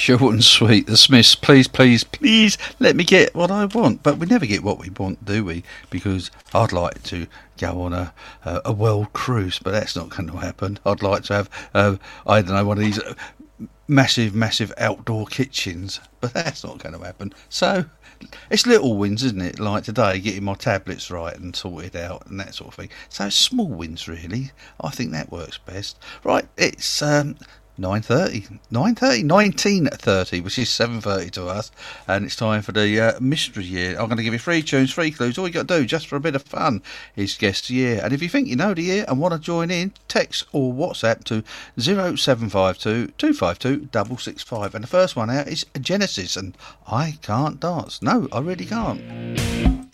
Short and sweet. The Smiths, please, please, please let me get what I want. But we never get what we want, do we? Because I'd like to go on a world cruise, but that's not going to happen. I'd like to have, I don't know, one of these massive outdoor kitchens, but that's not going to happen. So it's little wins, isn't it? Like today, getting my tablets right and sorted out and that sort of thing. So it's small wins, really. I think that works best. Right, it's 19:30, which is 7:30 to us, and it's time for the mystery year. I'm going to give you 3 tunes, 3 clues. All you got to do, just for a bit of fun, is guess the year. And if you think you know the year and want to join in, text or WhatsApp to 0752 252 665. And the first one out is Genesis, and I can't dance. No, I really can't.